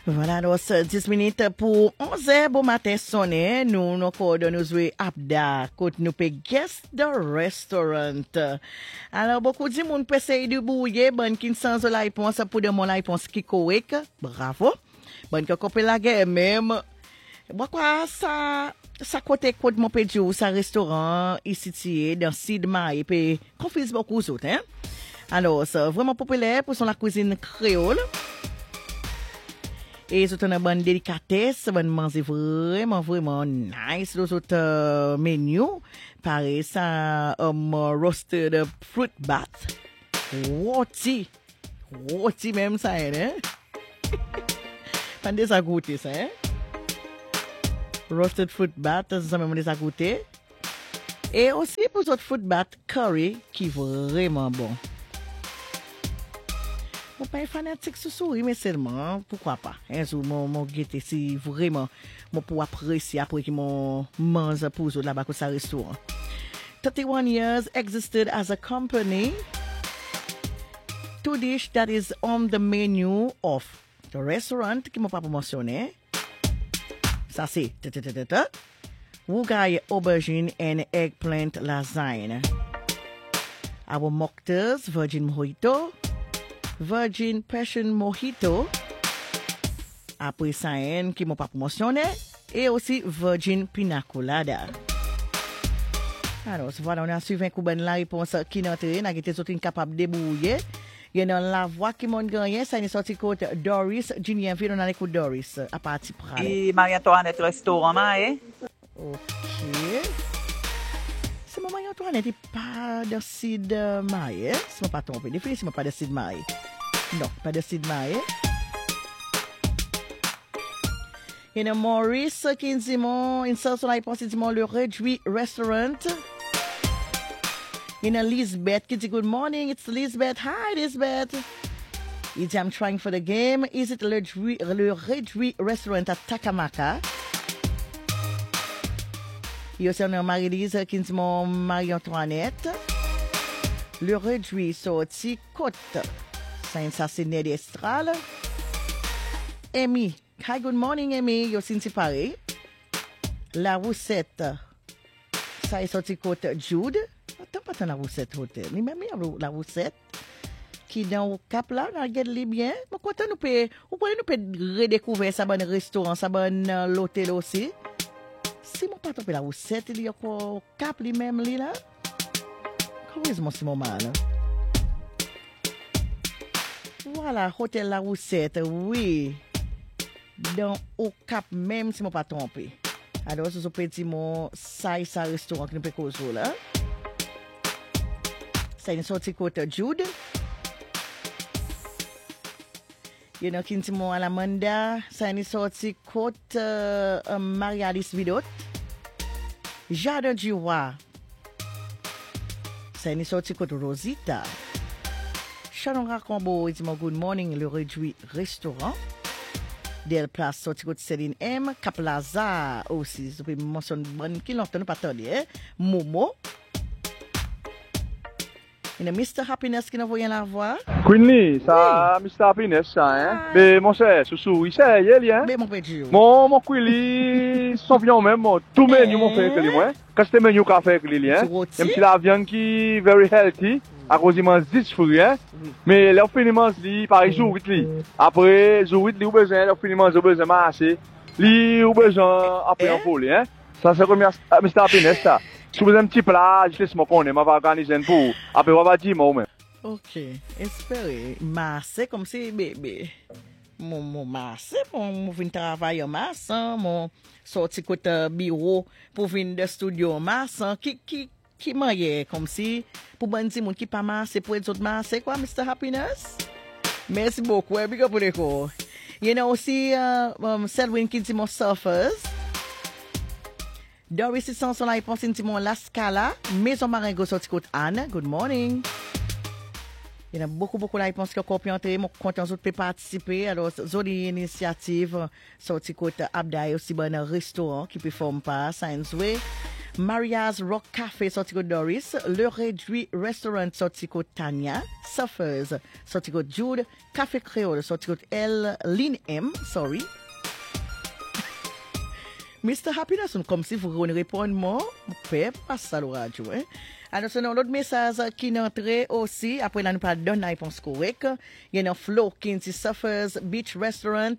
Voilà, alors 10 minutes pour 11h, bon matin sonné. Nous codons nous jouer Abda, côté nous pe guest the restaurant. Alors, beaucoup de monde peut essayer de bouiller, bon, qui sans la réponse pour de mon réponse qui correct. Bravo. Bon, que couper la guerre même. Pourquoi ça côté côté mon pédieu, ça restaurant, ici, dans Sidma, et puis, confise beaucoup d'autres, hein. Alors, c'est vraiment populaire pour son la cuisine créole. Et c'est une bonne délicatesse, bonne manger vraiment nice. Les autres menus, pareil, ça, roasted fruit bat. Rôti même ça, hein? Pas déjà goûté ça, hein? Roasted fruit bat, ça même déjà goûté. Et aussi pour les autres fruit bat curry, qui est vraiment bon. Je ne suis pas fanatique de souris, mais seulement, pourquoi pas. Un jour, mon guette, si vraiment, je peux apprécier après que je mange pour eux là-bas au restaurant. 31 years existed as a company. 2 dishes that is on the menu of the restaurant, qui ne m'a pas mentionné. Ça, c'est Wugai aubergine and eggplant lasagne. Our mocktails, virgin mojito. Virgin Passion Mojito, après ça, qui m'a pas mentionné, et aussi Virgin Pina Colada. Alors, voilà, on a suivi un coup de la réponse qui n'a pas été capable de débrouiller. Il y a la voix qui m'a gagné, ça est sorti côté Doris, Juniorville, on a l'écoute Doris, à partir de Et Marie-Antoinette restaurant, hein? Ok. C'est Marie-Antoinette, n'est pas de Sid Maïe, si je ne pas trompé, définitivement pas de Sid Maïe. Non, pas de Sid Maïe. Il y a Maurice qui dit, il sort sur la réponse, il dit, le réduit restaurant. Il y a Lisbeth qui dit, good morning, it's Lisbeth. Hi, Lisbeth. Il dit, I'm trying for the game. Is it le réduit restaurant à Takamaka? Il y a aussi Marie-Lise qui dit, Marie-Antoinette. Le réduit sorti côte. Ça c'est Ned Estral. Amy. Hi, good morning, Amy. Yo, c'est pareil. La recette. Ça est sorti côté Jude. Attends pas la recette hôtel. Mais même la recette qui dans le cap là, regarde-les bien. Mais quand nous peut redécouvrir ça bon restaurant, ça bon l'hôtel aussi. Si mon pas la recette, il y a quoi cap lui-même là. Comment c'est mon mal? Voilà, hôtel La Roussette, oui. Dans au cap même si je ne pas trompé. Alors, c'est ce petit mot, ça restaurant qui nous peut causer là. C'est une sortie côté Jude. Il y a un petit mot à la Manda. C'est une sortie côté Marie-Alice Vidot. Jardin du Roi. C'est une sortie côté Rosita. Sharon Racombo, il dit good morning, le réduit restaurant. Del Place, sorti côté Céline M. Caplaza aussi. Je peux mentionner bon qui l'entend pas tarder, hein? Momo. Il y a Mr. Happiness qui n'a voyé la voix. Queenly, ça, oui. Mr. Happiness, ça, hein? Mais mon cher, sous il sait, il y a, hein? Mais mon pédieu. Mon Queenly, son bien même, tout menu, mon fait, que lui, moi. Quand c'était menu qu'a fait, que lui, hein? Il y a la viande qui est very healthy. À cause il mange 10 fruits, hein? Mais leur finiment, li, pareil, jour 8 li. Après, jour 8 li, ou besoin, leur finiment, ou besoin marcher. Li, ou besoin, après, en folie, hein? Ça, c'est comme Mr. Happiness, ça. Si vous avez un petit plat, je laisse mon qu'on est, je vais organiser un pour. Après, on va dire, moi, même. Ok, espérez. Marser comme si, bébé. Mon marser, mon vin travailler en mars, mon sorti côté bureau pour venir de studio en mars, qui maille comme si pour bandi moun qui pas marcher pour les autres marcher quoi Mr. Happiness. Merci beaucoup, big up pour les cours. Il y a aussi Selwyn qui dit mon surfers. Doris is son la réponse dit mon La Scala, Maison Marengo sorti côté Anne. Good morning. Il y a beaucoup de réponses qui ont copié entre moi content d'autres peut participer alors zone initiative sorti côté Abdaï aussi bon restaurant qui performe pas Science Way. Maria's Rock Café, sorti de Doris. Le Réduit Restaurant, sorti de Tania. Suffers, sorti de Jude. Café Créole, sorti de L. Lynn M, sorry. Mr. Happiness, comme si vous répondez moi, peut pas ça le radio, hein. Alors, c'est un autre message qui est entré aussi, après là, nous pas donné la réponse correcte. Il y a un Flo Kinsey Suffers Beach Restaurant.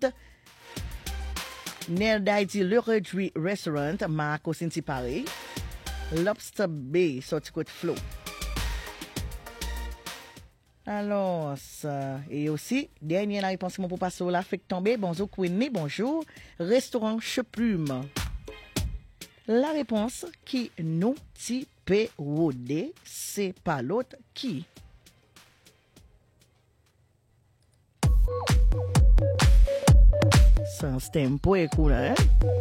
Nerdaidi Le Réduit Restaurant, Marco Cinti Paris. Lobster Bay, sorti côté Flo. Alors, ça, et aussi, dernière réponse pour passer là, fait tomber, bonjour Queenie, bonjour, restaurant Cheplume. La réponse qui nous type rodé, c'est pas l'autre qui. Sans tempo et cool, hein?